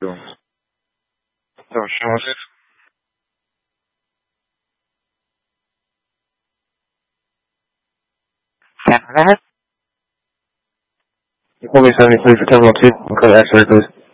doing? So, Sean, you call me 73 for 10 1 2. I'm calling X-ray, please.